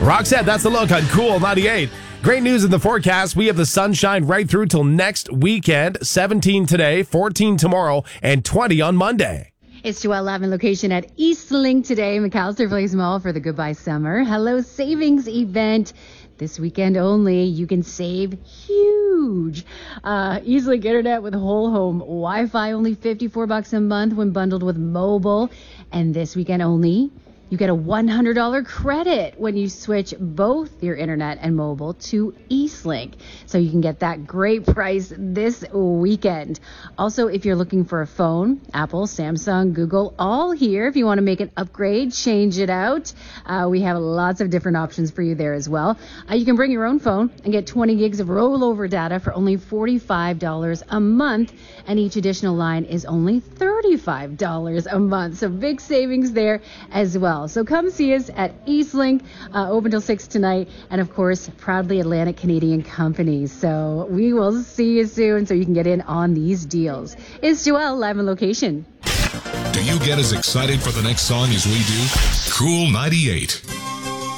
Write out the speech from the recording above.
Roxette, that's the look on Cool 98. Great news in the forecast. We have the sunshine right through till next weekend. 17 today, 14 tomorrow, and 20 on Monday. It's Joelle Lavin location at Eastlink today, McAllister Place Mall for the Goodbye Summer Hello Savings event. This weekend only, you can save huge. Eastlink Internet with whole home Wi-Fi, only $54 a month when bundled with mobile. And this weekend only, you get a $100 credit when you switch both your internet and mobile to Eastlink. So you can get that great price this weekend. Also, if you're looking for a phone, Apple, Samsung, Google, all here. If you want to make an upgrade, change it out. We have lots of different options for you there as well. You can bring your own phone and get 20 gigs of rollover data for only $45 a month. And each additional line is only $35 a month. So big savings there as well. So come see us at Eastlink, open till 6 tonight, and of course, proudly Atlantic Canadian company. So we will see you soon so you can get in on these deals. It's Joelle, live on location. Do you get as excited for the next song as we do? Cool 98.